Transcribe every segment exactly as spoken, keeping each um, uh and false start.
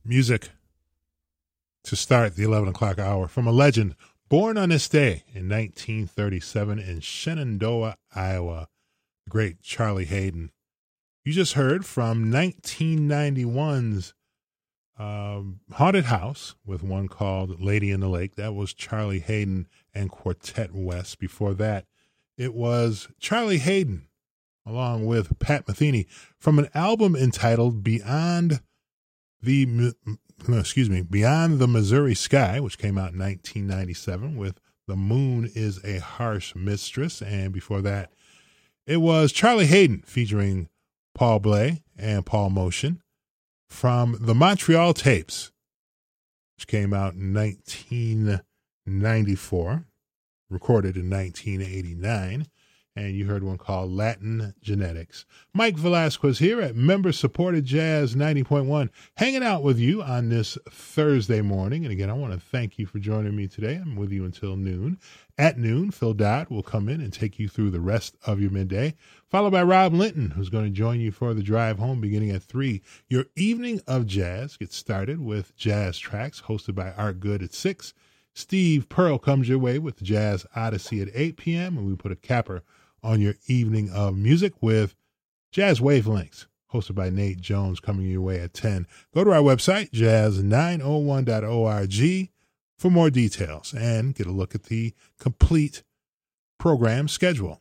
music to start the eleven o'clock hour from a legend born on this day in nineteen thirty-seven in Shenandoah, Iowa, the great Charlie Haden. You just heard from nineteen ninety-one's um, Haunted House with one called Lady in the Lake. That was Charlie Haden and Quartet West. Before that, it was Charlie Haden along with Pat Metheny from an album entitled Beyond the no, excuse me, Beyond the Missouri Sky, which came out in nineteen ninety-seven with The Moon is a Harsh Mistress. And before that, it was Charlie Haden featuring Paul Bley and Paul Motion from the Montreal Tapes, which came out in nineteen ninety-four, recorded in nineteen eighty-nine. And you heard one called Latin Genetics. Mike Velasquez here at Member-Supported Jazz ninety point one, hanging out with you on this Thursday morning. And again, I want to thank you for joining me today. I'm with you until noon. At noon, Phil Dodd will come in and take you through the rest of your midday, followed by Rob Linton, who's going to join you for the drive home beginning at three. Your evening of jazz gets started with Jazz Tracks, hosted by Art Good at six. Steve Pearl comes your way with Jazz Odyssey at eight p.m., and we put a capper on your evening of music with Jazz Wavelengths, hosted by Nate Jones, coming your way at ten. Go to our website, jazz nine oh one dot org, for more details and get a look at the complete program schedule.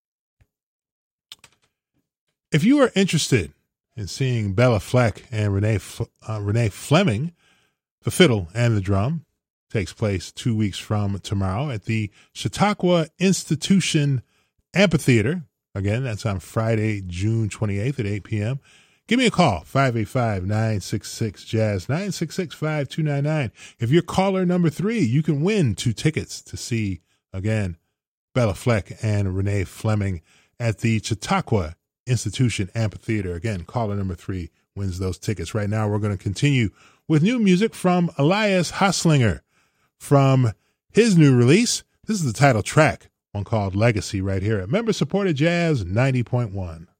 If you are interested in seeing Bella Fleck and Renee, uh, Renee Fleming, the fiddle and the drum, takes place two weeks from tomorrow at the Chautauqua Institution Amphitheater. Again, that's on Friday, June twenty-eighth at eight p.m. Give me a call, five eight five, nine six six, jazz, nine six six, five two nine nine. If you're caller number three, you can win two tickets to see, again, Bella Fleck and Renee Fleming at the Chautauqua Institution Amphitheater. Again, caller number three wins those tickets. Right now, we're going to continue with new music from Elias Hoslinger from his new release. This is the title track, one called Legacy, right here at Member Supported Jazz ninety point one.